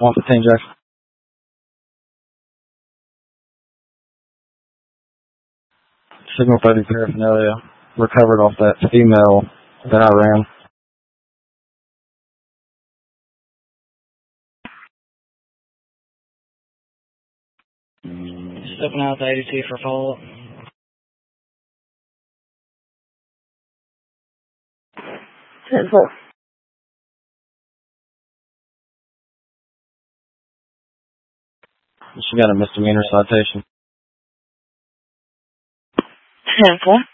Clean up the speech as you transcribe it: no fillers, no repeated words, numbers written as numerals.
115 Jackson. Signal 30 paraphernalia recovered off that female that I ran. Stepping out to 82 for follow-up. 10-4. She got a misdemeanor citation. 10-4.